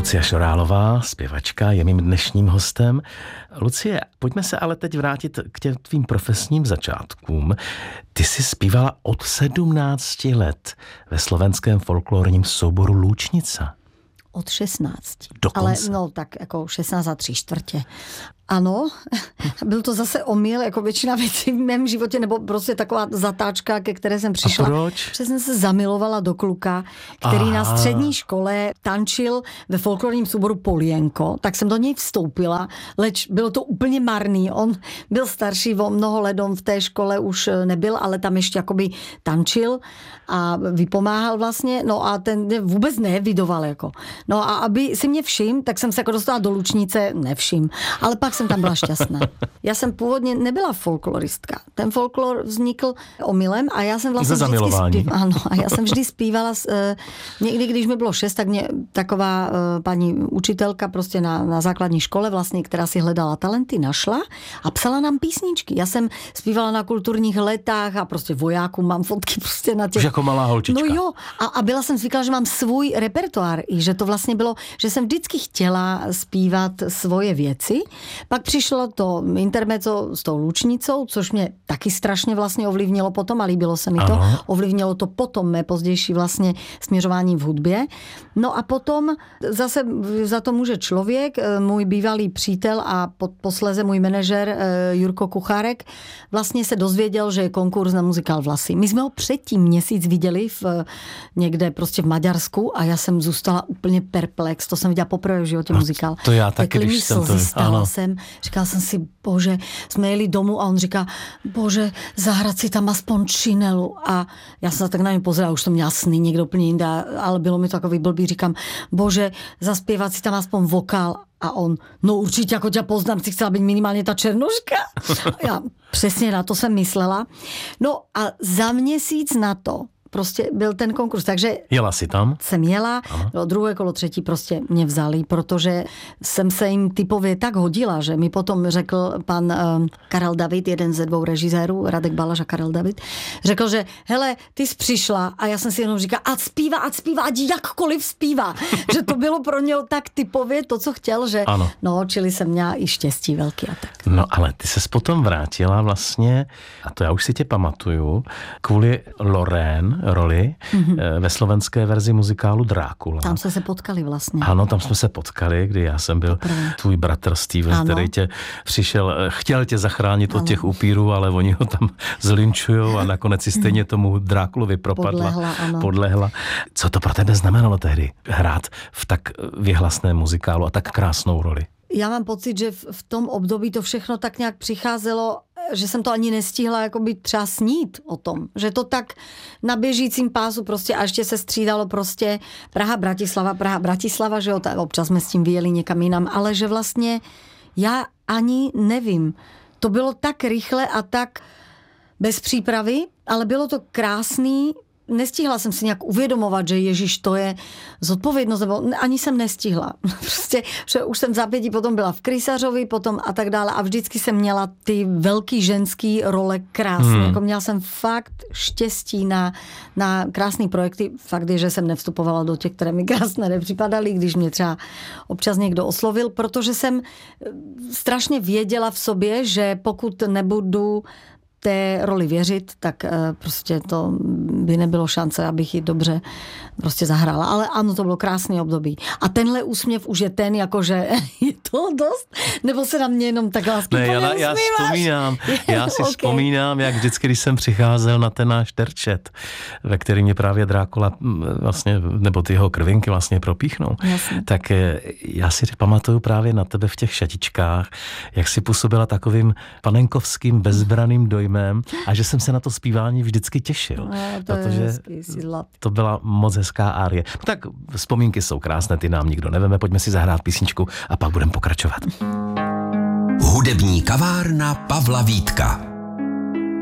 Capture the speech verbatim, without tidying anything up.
Lucie Šorálová, zpěvačka, je mým dnešním hostem. Lucie, pojďme se ale teď vrátit k těm tvým profesním začátkům. Ty jsi zpívala od sedmnácti let ve slovenském folklorním souboru Lúčnica. Od šestnácti. Dokonce. Ale no tak jako šestnáct a tři čtvrtě. Ano, byl to zase omyl, jako většina věcí v mém životě, nebo prostě taková zatáčka, ke které jsem přišla. A proč? Protože jsem se zamilovala do kluka, který Aha. na střední škole tančil ve folklorním souboru Polienko, tak jsem do něj vstoupila, leč bylo to úplně marný. On byl starší, o mnoho let on v té škole už nebyl, ale tam ještě jakoby tančil a vypomáhal vlastně, no a ten vůbec nevidoval jako. No a aby si mě všim, tak jsem se jako dostala do Lučnice, nevšim, ale pak jsem tam byla šťastná. Já jsem původně nebyla folkloristka. Ten folklor vznikl omylem a já jsem vlastně vždycky zpívala. Ano, a já jsem vždy zpívala, uh, někdy, když mi bylo šest, tak mě taková uh, paní učitelka prostě na, na základní škole vlastně, která si hledala talenty, našla a psala nám písničky. Já jsem zpívala na kulturních letách a prostě vojáků mám fotky prostě na těch... Už jako malá holčička. No jo, a, a byla jsem zvyklá, že mám svůj repertoár i že to vlastně bylo, že jsem vždycky chtěla zpívat svoje věci. Pak přišlo to intermezzo s tou Lučnicou, což mě taky strašně vlastně ovlivnilo potom a líbilo se mi to. Ano. Ovlivnilo to potom mé pozdější vlastně směřování v hudbě. No a potom zase za to může člověk, můj bývalý přítel a posléze můj manažer Jurko Kuchárek vlastně se dozvěděl, že je konkurs na muzikál Vlasy. My jsme ho předtím měsíc viděli v, někde prostě v Maďarsku a já jsem zůstala úplně perplex. To jsem viděla poprvé v životě muzikál. To já taky, když jsem to... Ano. Jsem, říkala jsem si, bože, jsme jeli domů a on říká, bože, zahrát si tam aspoň činelu. A já jsem se tak na něj pozerala, už to měla sny někde úplně jinde, ale bylo mi to takový blbý, říkám, bože, zaspěvat si tam aspoň vokál. A on, no určitě, jako tě poznám, si chcela být minimálně ta černoška. Já přesně na to jsem myslela. No a za měsíc na to prostě byl ten konkurs, takže... Jela si tam? Jsem jela, bylo druhé kolo, třetí prostě mě vzali, protože jsem se jim typově tak hodila, že mi potom řekl pan uh, Karel David, jeden ze dvou režisérů, Radek Balaš a Karel David, řekl, že hele, ty jsi přišla a já jsem si jenom říkala, ať zpívá, ať zpívá, ať jakkoliv zpívá. Že to bylo pro něho tak typově to, co chtěl, že ano. No, čili jsem měla i štěstí velký a tak. No ale ty ses potom vrátila vlastně, a to já už si tě pamatuju, kvůli Lorraine roli mm-hmm. ve slovenské verzi muzikálu Drákula. Tam jsme se potkali vlastně. Ano, tam jsme se potkali, kdy já jsem byl Poprvé. tvůj bratr Steven, ano. který tě přišel, chtěl tě zachránit ano. od těch upírů, ale oni ho tam zlinčujou a nakonec si stejně tomu Drákulovi propadla. Podlehla, podlehla. Co to pro tebe znamenalo tehdy hrát v tak věhlasném muzikálu a tak krásnou roli? Já mám pocit, že v tom období to všechno tak nějak přicházelo, že jsem to ani nestihla jakoby třeba snít o tom. Že to tak na běžícím pásu prostě a ještě se střídalo prostě Praha, Bratislava, Praha, Bratislava, že jo, tak občas jsme s tím vyjeli někam jinam, ale že vlastně já ani nevím. To bylo tak rychle a tak bez přípravy, ale bylo to krásný. Nestihla jsem si nějak uvědomovat, že Ježíš to je zodpovědnost, nebo ani jsem nestihla. Prostě, že už jsem v zápětí potom byla v Krysařovi, potom a tak dále a vždycky jsem měla ty velký ženský role krásné. Hmm. Jako měla jsem fakt štěstí na, na krásný projekty. Fakt je, že jsem nevstupovala do těch, které mi krásné nepřipadaly, když mě třeba občas někdo oslovil, protože jsem strašně věděla v sobě, že pokud nebudu té roli věřit, tak prostě to by nebylo šance, abych ji dobře prostě zahrála. Ale ano, to bylo krásný období. A tenhle úsměv už je ten, jakože je to dost? Nebo se na mě jenom tak lásky ne, já, já vzpomínám, já si okay. vzpomínám, jak vždycky, když jsem přicházel na ten náš terčet, ve který mě právě Drákula vlastně, nebo ty jeho krvinky vlastně propíchnou, Jasně. tak já si pamatuju právě na tebe v těch šatičkách, jak si působila takovým panenkovským bezbranným dojmem a že jsem se na to zpívání vždycky těšil. No, to protože hezký, to byla moc hezká árie. No tak vzpomínky jsou krásné, ty nám nikdo neveme, pojďme si zahrát písničku a pak budeme pokračovat. Hudební kavárna Pavla Vítka.